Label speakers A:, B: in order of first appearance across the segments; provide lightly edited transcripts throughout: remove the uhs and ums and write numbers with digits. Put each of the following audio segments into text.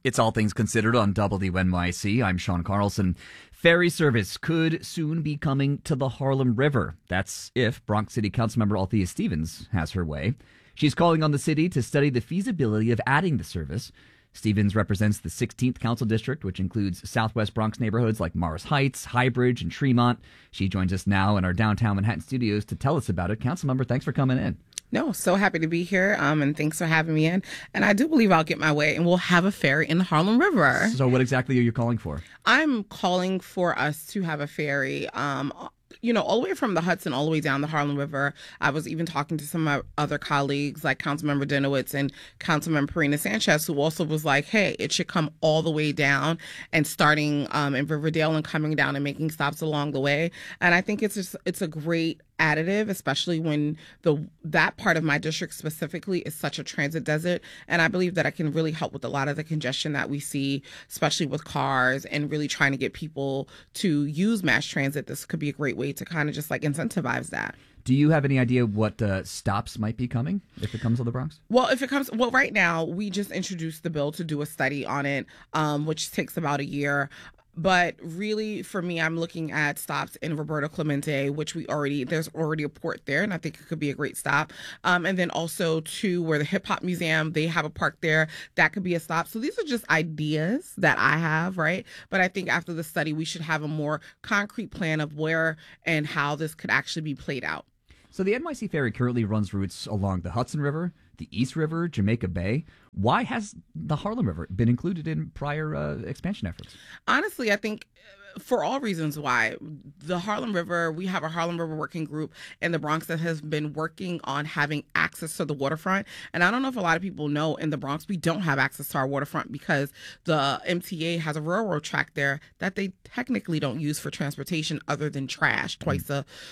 A: It's All Things Considered on WNYC. I'm Sean Carlson. Ferry service could soon be coming to the Harlem River. That's if Bronx City Councilmember Althea Stevens has her way. She's calling on the city to study the feasibility of adding the service. Stevens represents the 16th Council District, which includes Southwest Bronx neighborhoods like Morris Heights, Highbridge, and Tremont. She joins us now in our downtown Manhattan studios to tell us about it. Councilmember, thanks for coming in.
B: No, so happy to be here, and thanks for having me in. And I do believe I'll get my way, and we'll have a ferry in the Harlem River.
A: So what exactly are you calling for?
B: I'm calling for us to have a ferry, all the way from the Hudson all the way down the Harlem River. I was even talking to some of my other colleagues like Councilmember Dinowitz and Councilmember Parina Sanchez, who also was like, hey, it should come all the way down and starting in Riverdale and coming down and making stops along the way. And I think it's a great additive, especially when that part of my district specifically is such a transit desert. And I believe that I can really help with a lot of the congestion that we see, especially with cars, and really trying to get people to use mass transit. This could be a great way to kind of just like incentivize that.
A: Do you have any idea what stops might be coming if it comes to the Bronx?
B: Well, right now we just introduced the bill to do a study on it, which takes about a year. But really, for me, I'm looking at stops in Roberto Clemente, which there's already a port there, and I think it could be a great stop. And then also, too, where the Hip Hop Museum, they have a park there. That could be a stop. So these are just ideas that I have, right? But I think after the study, we should have a more concrete plan of where and how this could actually be played out.
A: So the NYC Ferry currently runs routes along the Hudson River, the East River, Jamaica Bay. Why has the Harlem River been included in prior expansion efforts?
B: Honestly, I think for all reasons why. The Harlem River, we have a Harlem River working group in the Bronx that has been working on having access to the waterfront. And I don't know if a lot of people know, in the Bronx, we don't have access to our waterfront because the MTA has a railroad track there that they technically don't use for transportation other than trash twice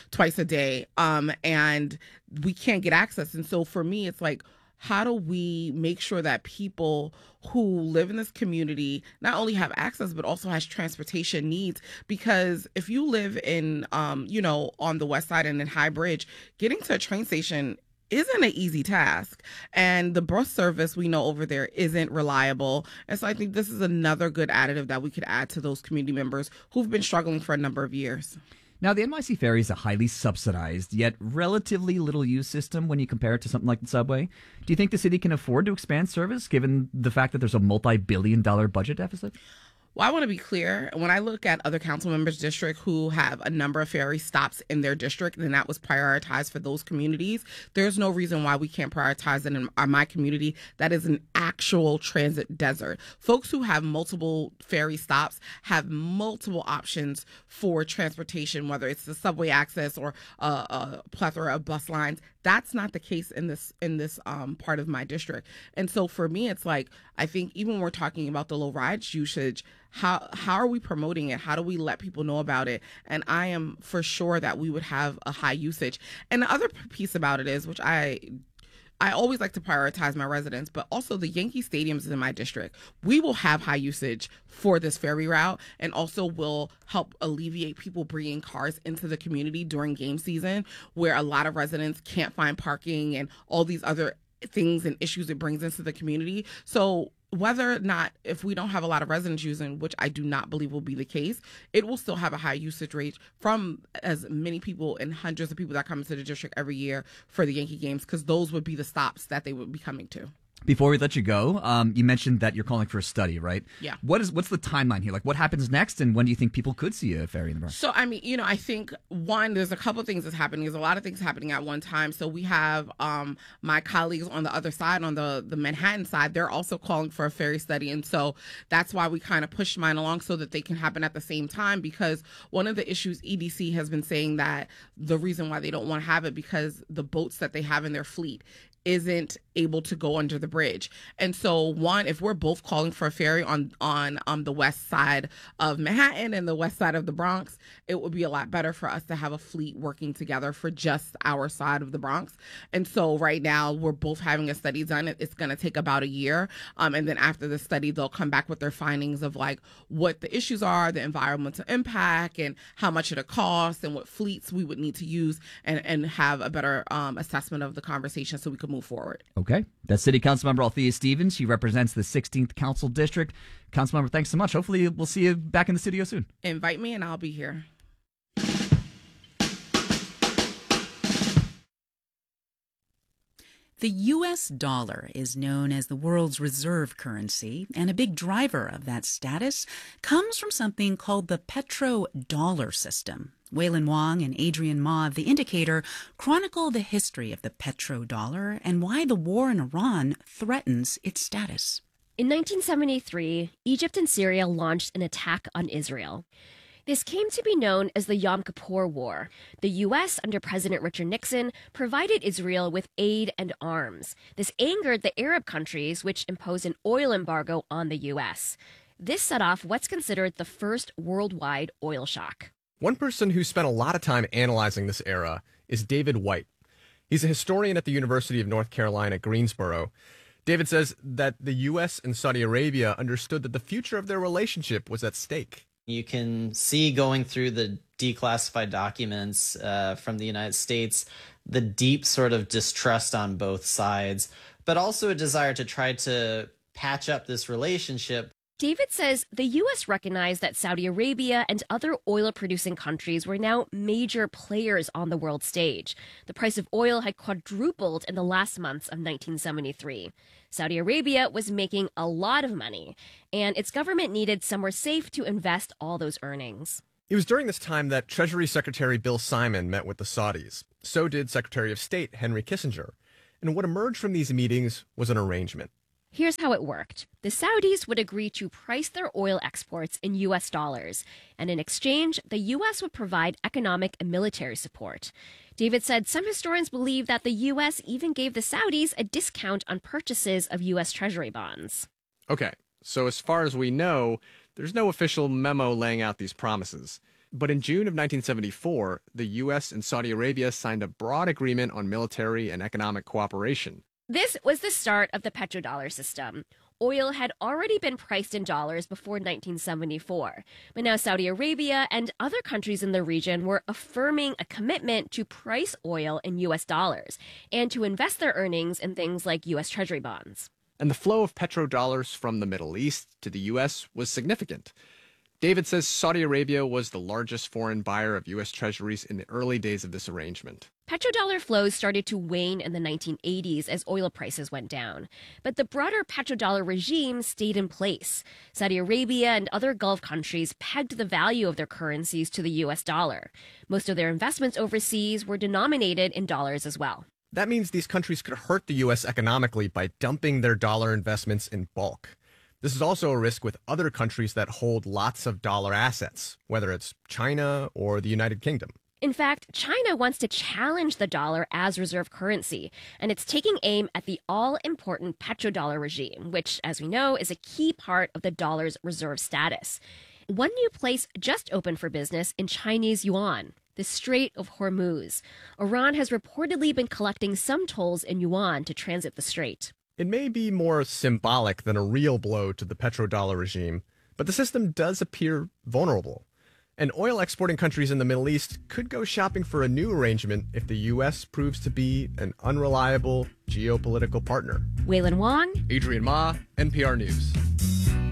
B: a day. And we can't get access. And so for me, it's like, how do we make sure that people who live in this community not only have access, but also has transportation needs? Because if you live in, on the west side and in High Bridge, getting to a train station isn't an easy task. And the bus service we know over there isn't reliable. And so I think this is another good additive that we could add to those community members who've been struggling for a number of years.
A: Now, the NYC Ferry is a highly subsidized, yet relatively little-used system when you compare it to something like the subway. Do you think the city can afford to expand service, given the fact that there's a multi-billion-dollar budget deficit?
B: Well, I want to be clear. When I look at other council members' district who have a number of ferry stops in their district, and that was prioritized for those communities, there's no reason why we can't prioritize it in my community. That is an actual transit desert. Folks who have multiple ferry stops have multiple options for transportation, whether it's the subway access or a plethora of bus lines. That's not the case in this part of my district. And so for me, it's like, I think even when we're talking about the low rides usage, how are we promoting it? How do we let people know about it? And I am for sure that we would have a high usage. And the other piece about it is, which I always like to prioritize my residents, but also the Yankee stadiums in my district. We will have high usage for this ferry route, and also will help alleviate people bringing cars into the community during game season, where a lot of residents can't find parking and all these other things and issues it brings into the community. So whether or not, if we don't have a lot of residents using, which I do not believe will be the case, it will still have a high usage rate from as many people and hundreds of people that come into the district every year for the Yankee games, because those would be the stops that they would be coming to.
A: Before we let you go, you mentioned that you're calling for a study, right?
B: Yeah.
A: What's the timeline here? Like, what happens next, and when do you think people could see a ferry in the Bronx?
B: So, I mean, I think, one, there's a couple of things that's happening. There's a lot of things happening at one time. So we have my colleagues on the other side, on the Manhattan side, they're also calling for a ferry study. And so that's why we kind of pushed mine along so that they can happen at the same time, because one of the issues EDC has been saying that the reason why they don't want to have it, because the boats that they have in their fleet isn't able to go under the bridge. And so, one, if we're both calling for a ferry on the west side of Manhattan and the west side of the Bronx, it would be a lot better for us to have a fleet working together for just our side of the Bronx. And so right now we're both having a study done. It's going to take about a year. And then after the study, they'll come back with their findings of like what the issues are, the environmental impact, and how much it'll cost, and what fleets we would need to use, and have a better assessment of the conversation so we can move forward.
A: Okay. That's City Councilmember Althea Stevens. She represents the 16th Council District. Councilmember, thanks so much. Hopefully we'll see you back in the studio soon.
B: Invite me and I'll be here.
C: The U.S. dollar is known as the world's reserve currency, and a big driver of that status comes from something called the petrodollar system. Wailin Wong and Adrian Ma of The Indicator chronicle the history of the petrodollar and why the war in Iran threatens its status.
D: In 1973, Egypt and Syria launched an attack on Israel. This came to be known as the Yom Kippur War. The U.S., under President Richard Nixon, provided Israel with aid and arms. This angered the Arab countries, which imposed an oil embargo on the U.S. This set off what's considered the first worldwide oil shock.
E: One person who spent a lot of time analyzing this era is David White. He's a historian at the University of North Carolina, Greensboro. David says that the U.S. and Saudi Arabia understood that the future of their relationship was at stake.
F: You can see going through the declassified documents from the United States, the deep sort of distrust on both sides, but also a desire to try to patch up this relationship.
D: David says the U.S. recognized that Saudi Arabia and other oil-producing countries were now major players on the world stage. The price of oil had quadrupled in the last months of 1973. Saudi Arabia was making a lot of money, and its government needed somewhere safe to invest all those earnings.
E: It was during this time that Treasury Secretary Bill Simon met with the Saudis. So did Secretary of State Henry Kissinger. And what emerged from these meetings was an arrangement.
D: Here's how it worked. The Saudis would agree to price their oil exports in U.S. dollars, and in exchange, the U.S. would provide economic and military support. David said some historians believe that the U.S. even gave the Saudis a discount on purchases of U.S. Treasury bonds.
E: Okay, so as far as we know, there's no official memo laying out these promises. But in June of 1974, the U.S. and Saudi Arabia signed a broad agreement on military and economic cooperation.
D: This was the start of the petrodollar system. Oil had already been priced in dollars before 1974, but now Saudi Arabia and other countries in the region were affirming a commitment to price oil in U.S. dollars and to invest their earnings in things like U.S. Treasury bonds.
E: And the flow of petrodollars from the Middle East to the U.S. was significant. David says Saudi Arabia was the largest foreign buyer of U.S. treasuries in the early days of this arrangement.
D: Petrodollar flows started to wane in the 1980s as oil prices went down. But the broader petrodollar regime stayed in place. Saudi Arabia and other Gulf countries pegged the value of their currencies to the U.S. dollar. Most of their investments overseas were denominated in dollars as well.
E: That means these countries could hurt the U.S. economically by dumping their dollar investments in bulk. This is also a risk with other countries that hold lots of dollar assets, whether it's China or the United Kingdom.
D: In fact, China wants to challenge the dollar as reserve currency, and it's taking aim at the all-important petrodollar regime, which, as we know, is a key part of the dollar's reserve status. One new place just opened for business in Chinese yuan, the Strait of Hormuz. Iran has reportedly been collecting some tolls in yuan to transit the strait.
E: It may be more symbolic than a real blow to the petrodollar regime, but the system does appear vulnerable. And oil exporting countries in the Middle East could go shopping for a new arrangement if the U.S. proves to be an unreliable geopolitical partner.
D: Wailin Wong,
E: Adrian Ma, NPR News.